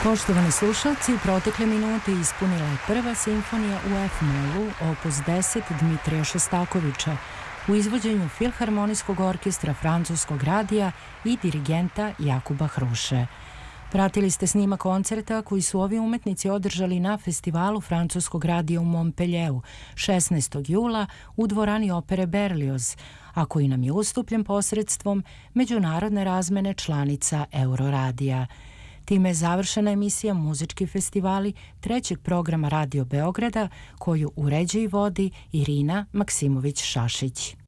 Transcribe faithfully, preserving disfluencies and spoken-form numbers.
Poštovani slušalci, u protekle minute ispunila je prva simfonija u F-molu, opus deset Dmitrija Šostakovića, u izvođenju Filharmonijskog orkestra Francuskog radija i dirigenta Jakuba Hruše. Pratili ste snimak koncerta koji su ovi umetnici održali na festivalu Francuskog radija u Montpellieru šesnaestog jula u dvorani opere Berlioz, a koji nam je ustupljen posredstvom međunarodne razmene članica Euroradija. Time je završena emisija Muzički festivali trećeg programa Radio Beograda, koju uređuje i vodi Irina Maksimović-Šašić.